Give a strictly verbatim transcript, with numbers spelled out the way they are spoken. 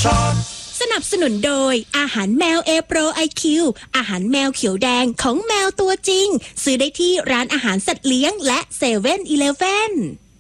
สนับสนุนโดยอาหารแมว A Pro ไอ คิว อาหารแมวเขียวแดงของแมวตัวจริงซื้อได้ที่ร้านอาหารสัตว์เลี้ยงและเซเว่นอีเลฟเว่น